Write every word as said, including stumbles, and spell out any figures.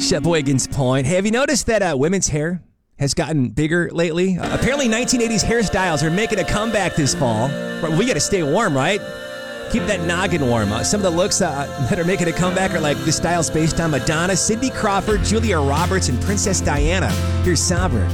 Sheboygan's Point. Hey, have you noticed that uh, women's hair has gotten bigger lately? Uh, apparently nineteen eighties hairstyles are making a comeback this fall. But we got to stay warm, right? Keep that noggin warm. Uh, some of the looks uh, that are making a comeback are like the styles based on Madonna, Cindy Crawford, Julia Roberts, and Princess Diana. Here's Sovereign.